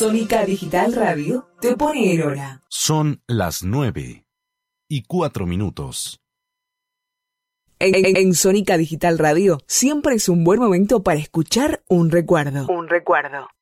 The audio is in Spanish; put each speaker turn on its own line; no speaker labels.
Sónica Digital Radio te pone en hora.
Son las 9:04.
En Sónica Digital Radio siempre es un buen momento para escuchar un recuerdo.